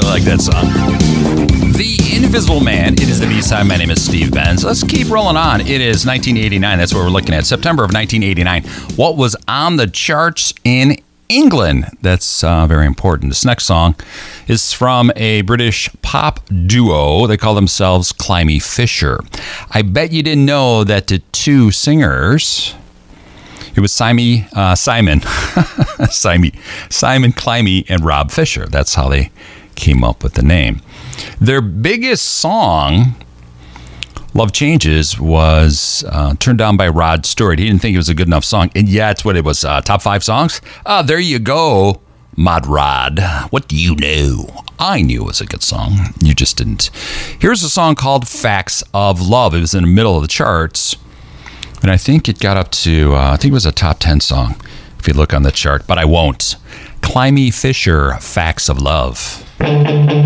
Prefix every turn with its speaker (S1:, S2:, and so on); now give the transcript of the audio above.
S1: really like that song. The Invisible Man. It is the B-side. My name is Steve Benz. Let's keep rolling on. It is 1989. That's what we're looking at. September of 1989. What was on the charts in England? That's very important. This next song is from a British pop duo. They call themselves Climie Fisher. I bet you didn't know that the two singers, it was Simon Climie and Rob Fisher. That's how they came up with the name. Their biggest song, Love Changes, was turned down by Rod Stewart. He didn't think it was a good enough song. And yeah, it's what it was, top 5 songs. There you go, Mod Rod. What do you know? I knew it was a good song. You just didn't. Here's a song called Facts of Love. It was in the middle of the charts. And I think it got up to, I think it was a top 10 song, if you look on the chart. But I won't. Climie Fisher, Facts of Love.